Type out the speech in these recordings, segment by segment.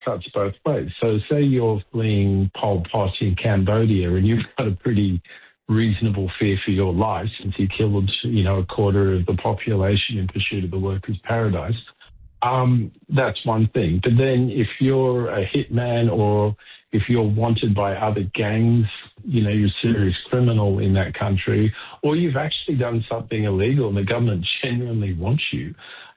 cuts both ways. So say you're fleeing Pol Pot in Cambodia and you've got a pretty reasonable fear for your life since he killed, a quarter of the population in pursuit of the workers' paradise. That's one thing. But then if you're a hitman or if you're wanted by other gangs, you're a serious criminal in that country, or you've actually done something illegal and the government genuinely wants you,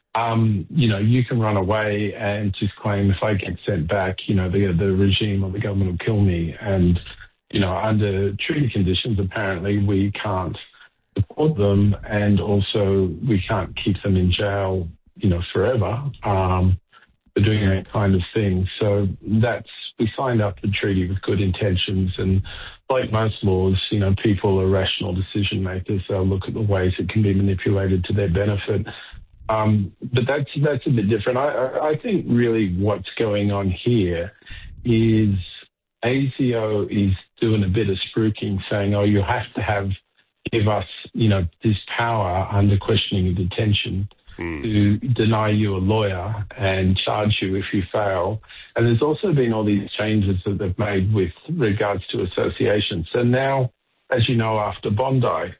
you can run away and just claim, if I get sent back, the regime or the government will kill me. And, under treaty conditions, apparently we can't deport them, and also we can't keep them in jail, forever, for doing that kind of thing. So we signed up the treaty with good intentions, and like most laws, people are rational decision makers. They'll look at the ways it can be manipulated to their benefit. But that's a bit different. I think really what's going on here is ASIO is doing a bit of spruiking, saying, you have to give us, this power under questioning and detention to deny you a lawyer and charge you if you fail. And there's also been all these changes that they've made with regards to association. So now, as you know, after Bondi,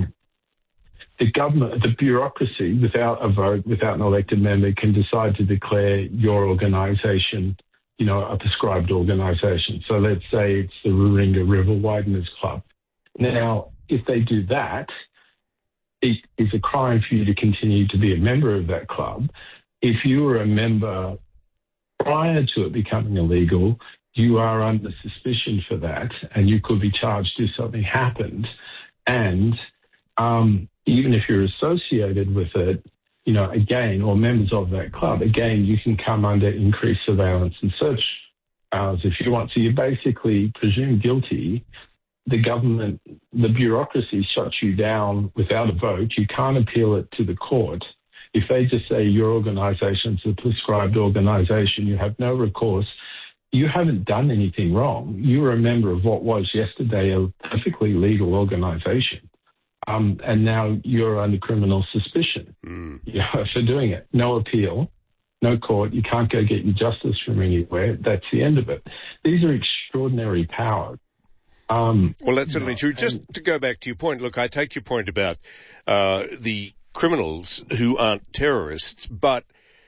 the government, the bureaucracy, without a vote, without an elected member, can decide to declare your organisation, a prescribed organisation. So let's say it's the Warringah River Wideners Club. Now, if they do that, it is a crime for you to continue to be a member of that club. If you were a member prior to it becoming illegal, you are under suspicion for that, and you could be charged if something happened. And even if you're associated with it, again, or members of that club, again, you can come under increased surveillance and search powers if you want. So you're basically presumed guilty. The government, the bureaucracy shuts you down without a vote. You can't appeal it to the court. If they just say your organisation's a prescribed organisation, you have no recourse. You haven't done anything wrong. You were a member of what was yesterday a perfectly legal organisation. And now you're under criminal suspicion for doing it. No appeal, no court. You can't go get your justice from anywhere. That's the end of it. These are extraordinary powers. Well, that's certainly true. Just to go back to your point, look, I take your point about the criminals who aren't terrorists, but,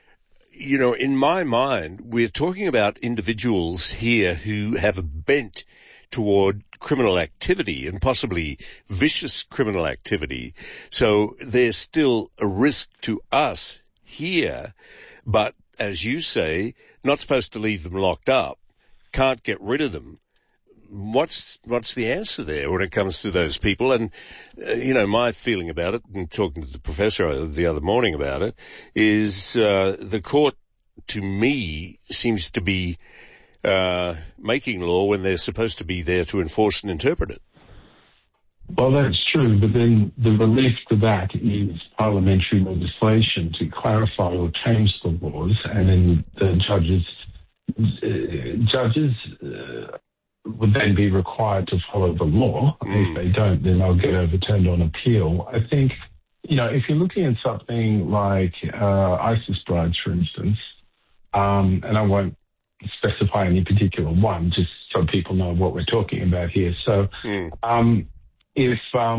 in my mind, we're talking about individuals here who have a bent toward criminal activity and possibly vicious criminal activity. So there's still a risk to us here, but as you say, not supposed to leave them locked up, can't get rid of them. What's the answer there when it comes to those people? And, my feeling about it, and talking to the professor the other morning about it, is the court, to me, seems to be making law when they're supposed to be there to enforce and interpret it. Well, that's true, but then the relief to that is parliamentary legislation to clarify or change the laws, and then the judges would then be required to follow the law. If they don't, then they'll get overturned on appeal. I think, if you're looking at something like ISIS brides, for instance, and I won't specify any particular one, just so people know what we're talking about here. So if,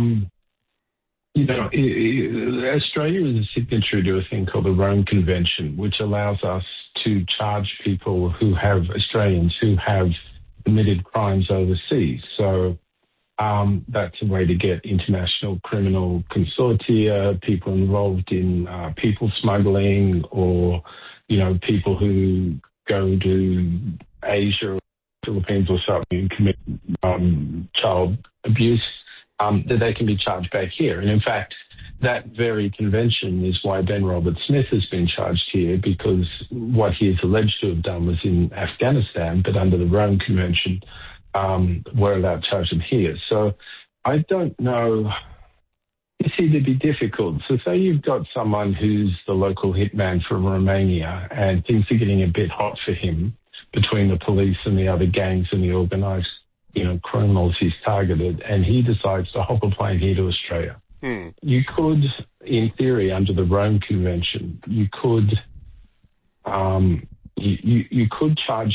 Australia is a signatory to a thing called the Rome Convention, which allows us to charge people Australians who have committed crimes overseas. So that's a way to get international criminal consortia, people involved in people smuggling, or, people who go to Asia or Philippines or something and commit child abuse, that they can be charged back here. And in fact, that very convention is why Ben Roberts-Smith has been charged here, because what he is alleged to have done was in Afghanistan, but under the Rome Convention, we're allowed to charge him here. So I don't know. It's either be difficult. So say you've got someone who's the local hitman from Romania and things are getting a bit hot for him between the police and the other gangs and the organised, criminals he's targeted, and he decides to hop a plane here to Australia. You could, in theory, under the Rome Convention, you could you could charge